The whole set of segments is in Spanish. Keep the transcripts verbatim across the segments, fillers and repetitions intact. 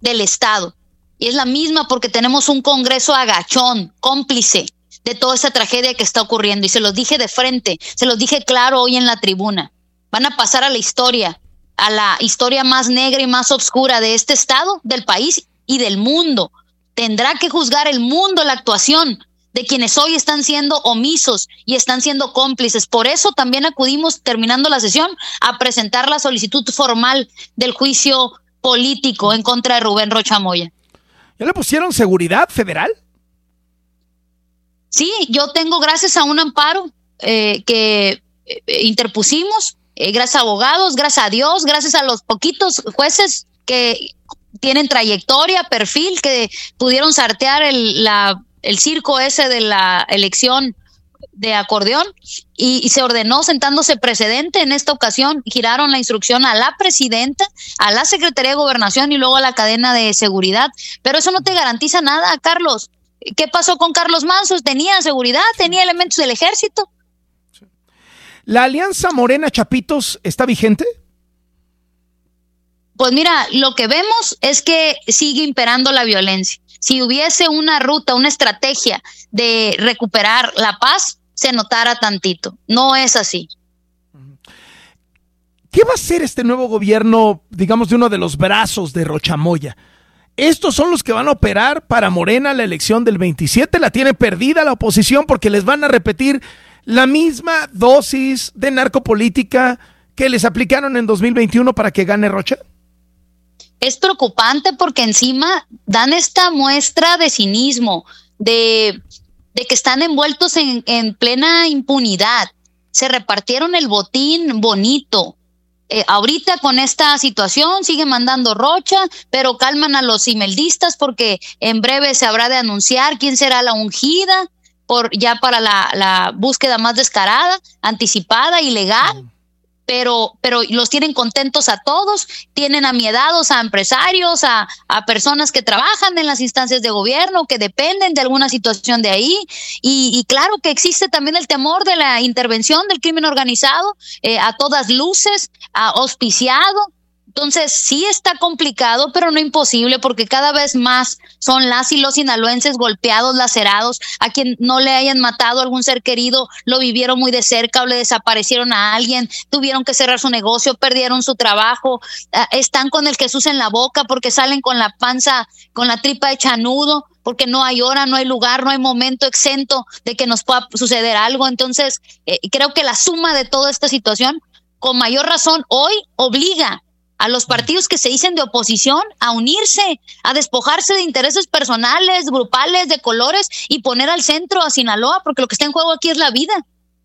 del Estado. Y es la misma porque tenemos un Congreso agachón, cómplice de toda esta tragedia que está ocurriendo. Y se los dije de frente, se los dije claro hoy en la tribuna. Van a pasar a la historia, a la historia más negra y más oscura de este Estado, del país y del mundo. Tendrá que juzgar el mundo la actuación de quienes hoy están siendo omisos y están siendo cómplices. Por eso también acudimos, terminando la sesión, a presentar la solicitud formal del juicio político en contra de Rubén Rocha Moya. ¿Ya le pusieron seguridad federal? Sí, yo tengo, gracias a un amparo eh, que eh, interpusimos, eh, gracias a abogados, gracias a Dios, gracias a los poquitos jueces que tienen trayectoria, perfil, que pudieron sartear el, la, el circo ese de la elección de acordeón y, y se ordenó sentándose precedente. En esta ocasión giraron la instrucción a la presidenta, a la Secretaría de Gobernación y luego a la cadena de seguridad. Pero eso no te garantiza nada, Carlos. ¿Qué pasó con Carlos Mansos? ¿Tenía seguridad? ¿Tenía elementos del ejército? ¿La alianza Morena-Chapitos está vigente? Pues mira, lo que vemos es que sigue imperando la violencia. Si hubiese una ruta, una estrategia de recuperar la paz, se notara tantito. No es así. ¿Qué va a hacer este nuevo gobierno, digamos, de uno de los brazos de Rocha Moya? Estos son los que van a operar para Morena la elección del veintisiete. La tiene perdida la oposición porque les van a repetir la misma dosis de narcopolítica que les aplicaron en dos mil veintiuno para que gane Rocha. Es preocupante porque encima dan esta muestra de cinismo, de, de que están envueltos en, en plena impunidad. Se repartieron el botín bonito. Eh, ahorita con esta situación sigue mandando Rocha, pero calman a los imeldistas porque en breve se habrá de anunciar quién será la ungida por ya para la, la búsqueda más descarada, anticipada y legal. Pero, pero los tienen contentos a todos, tienen amiedados a empresarios, a, a personas que trabajan en las instancias de gobierno, que dependen de alguna situación de ahí, y, y claro que existe también el temor de la intervención del crimen organizado, eh, a todas luces, a auspiciado. Entonces sí está complicado, pero no imposible, porque cada vez más son las y los sinaloenses golpeados, lacerados. A quien no le hayan matado a algún ser querido, lo vivieron muy de cerca o le desaparecieron a alguien, tuvieron que cerrar su negocio, perdieron su trabajo, están con el Jesús en la boca porque salen con la panza, con la tripa hecha nudo, porque no hay hora, no hay lugar, no hay momento exento de que nos pueda suceder algo. Entonces eh, creo que la suma de toda esta situación, con mayor razón, hoy obliga a los partidos que se dicen de oposición a unirse, a despojarse de intereses personales, grupales, de colores y poner al centro a Sinaloa, porque lo que está en juego aquí es la vida.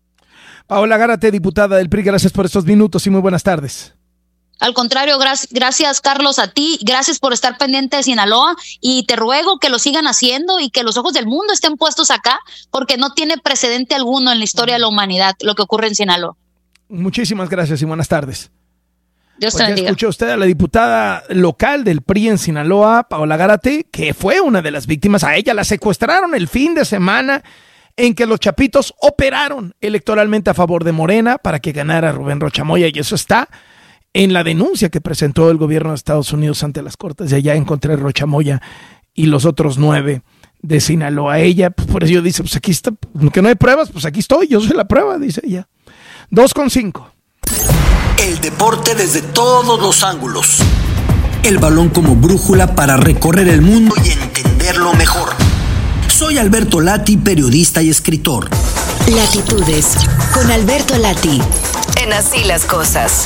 Paola Gárate, diputada del P R I, gracias por estos minutos y muy buenas tardes. Al contrario, gra- gracias Carlos a ti, gracias por estar pendiente de Sinaloa y te ruego que lo sigan haciendo y que los ojos del mundo estén puestos acá, porque no tiene precedente alguno en la historia de la humanidad lo que ocurre en Sinaloa. Muchísimas gracias y buenas tardes. Dios Pues te ya bendiga. escuchó usted a la diputada local del P R I en Sinaloa, Paola Gárate, que fue una de las víctimas. A ella la secuestraron el fin de semana en que los chapitos operaron electoralmente a favor de Morena para que ganara Rubén Rocha Moya, y eso está en la denuncia que presentó el gobierno de Estados Unidos ante las cortes de allá en contra de Rocha Moya y los otros nueve de Sinaloa. Ella, pues, por eso dice, pues aquí está, que no hay pruebas, pues aquí estoy, yo soy la prueba, dice ella. Dos con cinco. El deporte desde todos los ángulos. El balón como brújula para recorrer el mundo y entenderlo mejor. Soy Alberto Lati, periodista y escritor. Latitudes con Alberto Lati. En Así las Cosas.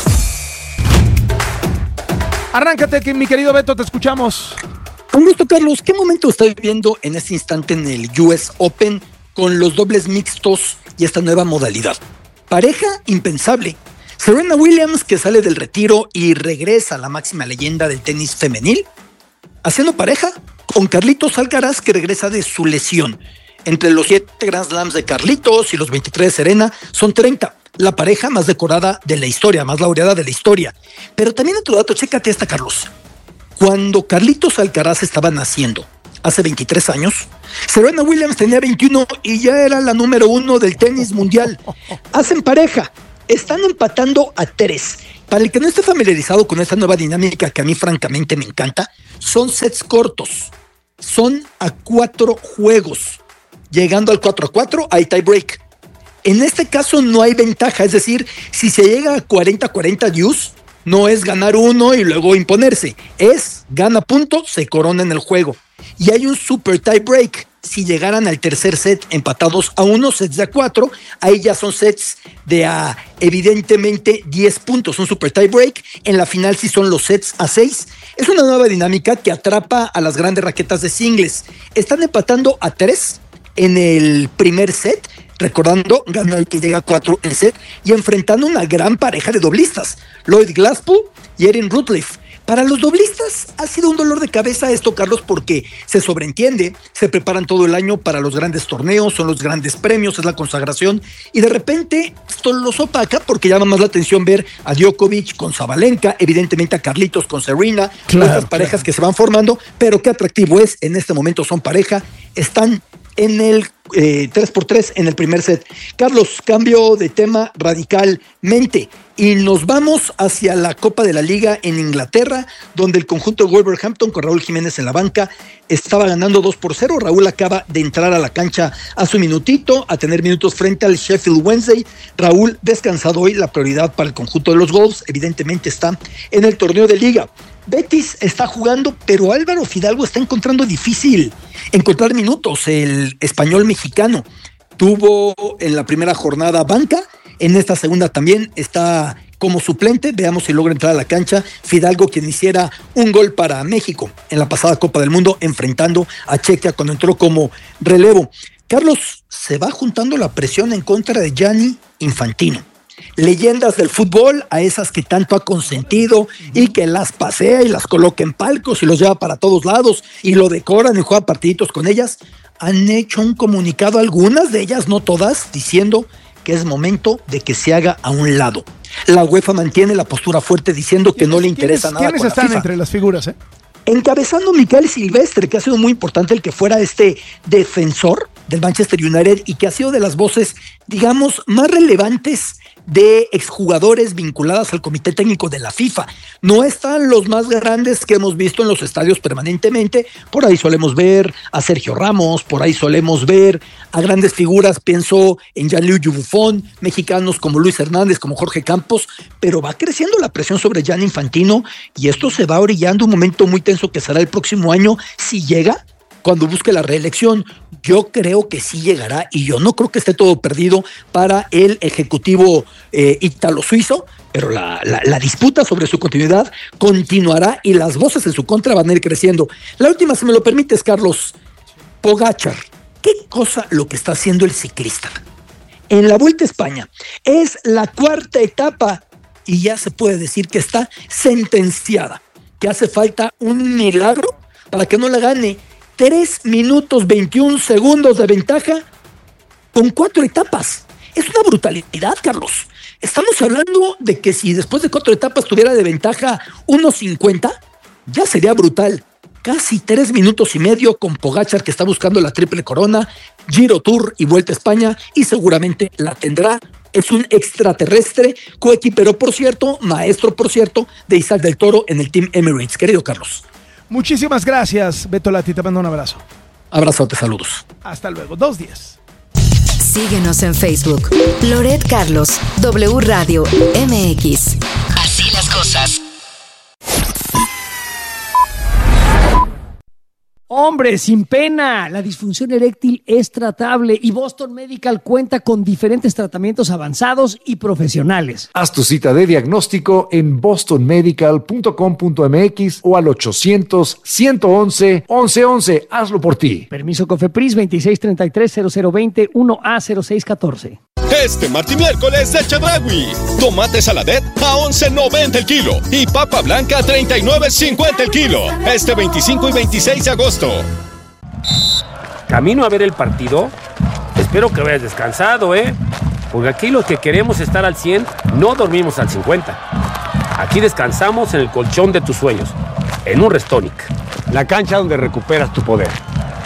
Arráncate, que mi querido Beto, te escuchamos. Con gusto, Carlos. ¿Qué momento está viviendo en este instante en el U S Open con los dobles mixtos y esta nueva modalidad? Pareja impensable. Serena Williams, que sale del retiro y regresa a la máxima leyenda del tenis femenil, haciendo pareja con Carlitos Alcaraz, que regresa de su lesión. Entre los siete Grand Slams de Carlitos y los veintitrés de Serena, son treinta. La pareja más decorada de la historia, más laureada de la historia. Pero también otro dato, chécate esta, Carlos. Cuando Carlitos Alcaraz estaba naciendo, hace veintitrés años, Serena Williams tenía veintiuno y ya era la número uno del tenis mundial. Hacen pareja. Están empatando a tres. Para el que no esté familiarizado con esta nueva dinámica que a mí francamente me encanta, son sets cortos. Son a cuatro juegos. Llegando al cuatro a cuatro hay tie break. En este caso no hay ventaja, es decir, si se llega a cuarenta a cuarenta deuce, no es ganar uno y luego imponerse, es gana punto, se corona en el juego. Y hay un super tie break. Si llegaran al tercer set empatados a uno, sets de a cuatro, ahí ya son sets de a evidentemente diez puntos, un super tie break. En la final sí son los sets a seis. Es una nueva dinámica que atrapa a las grandes raquetas de singles. Están empatando a tres en el primer set, recordando, gana el que llega a cuatro en set, y enfrentando una gran pareja de doblistas, Lloyd Glasspool y Erin Rutliff. Para los doblistas ha sido un dolor de cabeza esto, Carlos, porque se sobreentiende, se preparan todo el año para los grandes torneos, son los grandes premios, es la consagración, y de repente esto los opaca porque llama más la atención ver a Djokovic con Sabalenka, evidentemente a Carlitos con Serena, claro, estas parejas claro. que se van formando, pero qué atractivo es, en este momento son pareja, están en el eh, tres por tres en el primer set. Carlos, cambio de tema radicalmente y nos vamos hacia la Copa de la Liga en Inglaterra, donde el conjunto de Wolverhampton con Raúl Jiménez en la banca estaba ganando dos por cero. Raúl acaba de entrar a la cancha a su minutito, a tener minutos frente al Sheffield Wednesday. Raúl descansado hoy, la prioridad para el conjunto de los Wolves evidentemente está en el torneo de Liga. Betis está jugando, pero Álvaro Fidalgo está encontrando difícil encontrar minutos. El español mexicano tuvo en la primera jornada banca, en esta segunda también está como suplente. Veamos si logra entrar a la cancha Fidalgo, quien hiciera un gol para México en la pasada Copa del Mundo, enfrentando a Chequia cuando entró como relevo. Carlos, se va juntando la presión en contra de Gianni Infantino. Leyendas del fútbol, a esas que tanto ha consentido y que las pasea y las coloca en palcos y los lleva para todos lados y lo decoran y juega partiditos con ellas, han hecho un comunicado, algunas de ellas, no todas, diciendo que es momento de que se haga a un lado. La UEFA mantiene la postura fuerte diciendo que no le interesa nada. ¿Quiénes están entre las figuras? Eh? Encabezando Michael Silvestre, que ha sido muy importante el que fuera este defensor del Manchester United y que ha sido de las voces, digamos, más relevantes de exjugadores vinculadas al comité técnico de la FIFA. No están los más grandes que hemos visto en los estadios permanentemente. Por ahí solemos ver a Sergio Ramos, por ahí solemos ver a grandes figuras, pienso en Gianluigi Buffon, mexicanos como Luis Hernández, como Jorge Campos, pero va creciendo la presión sobre Gianni Infantino y esto se va orillando un momento muy tenso que será el próximo año si llega, cuando busque la reelección. Yo creo que sí llegará y yo no creo que esté todo perdido para el ejecutivo eh, ítalo-suizo, pero la, la, la disputa sobre su continuidad continuará y las voces en su contra van a ir creciendo. La última, si me lo permites, Carlos, Pogačar. ¿Qué cosa lo que está haciendo el ciclista? En la Vuelta a España es la cuarta etapa y ya se puede decir que está sentenciada, que hace falta un milagro para que no la gane. tres minutos veintiún segundos de ventaja con cuatro etapas. Es una brutalidad, Carlos. Estamos hablando de que si después de cuatro etapas tuviera de ventaja uno cincuenta, ya sería brutal. Casi tres minutos y medio con Pogačar, que está buscando la triple corona, Giro Tour y Vuelta a España, y seguramente la tendrá. Es un extraterrestre, coequipero, por cierto, maestro, por cierto, de Isaac del Toro en el Team Emirates. Querido Carlos. Muchísimas gracias, Beto Lati, te mando un abrazo. Abrazote, saludos. Hasta luego, dos días. Síguenos en Facebook, Loret Carlos, W Radio M X. Así las cosas. Hombre, sin pena, la disfunción eréctil es tratable y Boston Medical cuenta con diferentes tratamientos avanzados y profesionales. Haz tu cita de diagnóstico en boston medical punto com punto m x o al ochocientos, ciento once, once once. Hazlo por ti. Permiso COFEPRIS veintiséis treinta y tres, cero cero veinte, uno A cero seis catorce. Este martes y miércoles de Chedraui. Tomate saladet a once noventa el kilo y papa blanca a treinta y nueve cincuenta el kilo. Este veinticinco y veintiséis de agosto. Camino a ver el partido. Espero que vayas descansado, ¿eh? Porque aquí los que queremos estar al cien no dormimos al cincuenta. Aquí descansamos en el colchón de tus sueños, en un Restonic. La cancha donde recuperas tu poder.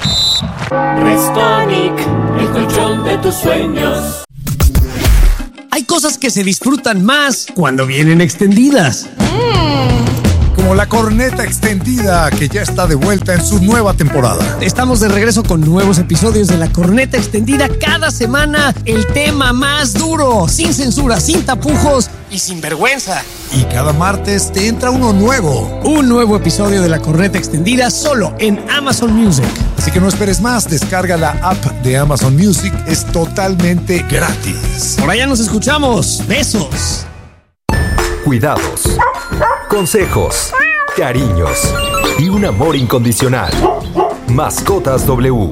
Restonic, el colchón de tus sueños. Hay cosas que se disfrutan más cuando vienen extendidas. Como la corneta extendida, que ya está de vuelta en su nueva temporada. Estamos de regreso con nuevos episodios de La Corneta Extendida cada semana. El tema más duro, sin censura, sin tapujos y sin vergüenza. Y cada martes te entra uno nuevo. Un nuevo episodio de La Corneta Extendida solo en Amazon Music. Así que no esperes más, descarga la app de Amazon Music, es totalmente gratis. Por allá nos escuchamos. Besos. Cuidados, consejos, cariños y un amor incondicional. Mascotas W.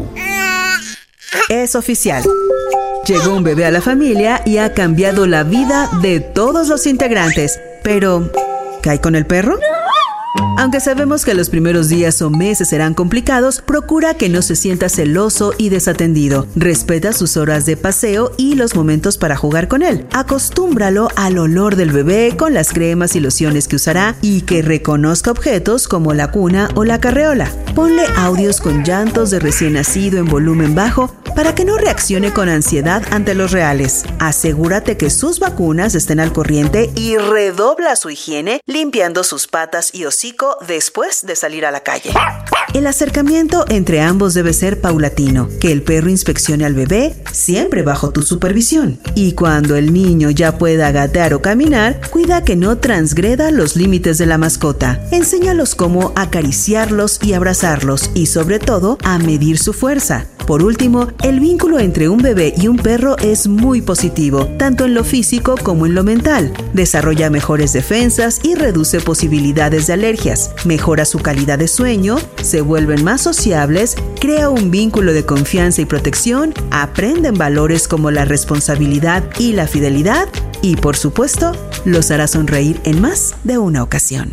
Es oficial. Llegó un bebé a la familia y ha cambiado la vida de todos los integrantes. Pero, ¿qué hay con el perro? Aunque sabemos que los primeros días o meses serán complicados, procura que no se sienta celoso y desatendido. Respeta sus horas de paseo y los momentos para jugar con él. Acostúmbralo al olor del bebé con las cremas y lociones que usará y que reconozca objetos como la cuna o la carreola. Ponle audios con llantos de recién nacido en volumen bajo para que no reaccione con ansiedad ante los reales. Asegúrate que sus vacunas estén al corriente y redobla su higiene limpiando sus patas y hocico después de salir a la calle. El acercamiento entre ambos debe ser paulatino, que el perro inspeccione al bebé siempre bajo tu supervisión. Y cuando el niño ya pueda gatear o caminar, cuida que no transgreda los límites de la mascota. Enséñalos cómo acariciarlos y abrazarlos y sobre todo a medir su fuerza. Por último, el vínculo entre un bebé y un perro es muy positivo, tanto en lo físico como en lo mental. Desarrolla mejores defensas y reduce posibilidades de alergias. Mejora su calidad de sueño, se vuelven más sociables, crea un vínculo de confianza y protección, aprenden valores como la responsabilidad y la fidelidad y, por supuesto, los hará sonreír en más de una ocasión.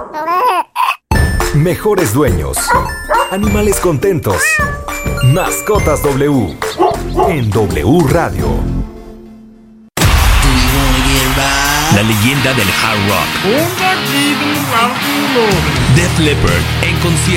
Mejores dueños. Animales contentos. Mascotas W. En W Radio. La leyenda del hard rock. Def Leppard en concierto.